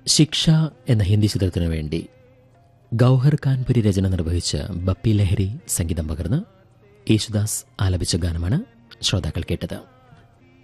ശിക്ഷ എന്ന ഹിന്ദി ചിത്രത്തിനു വേണ്ടി ഗൗഹർ കാൻപുരി രചന നിർവഹിച്ച് ബപ്പി ലഹരി സംഗീതം പകർന്ന് യേശുദാസ് ആലപിച്ച ഗാനമാണ് ശ്രോതാക്കൾ കേട്ടത്.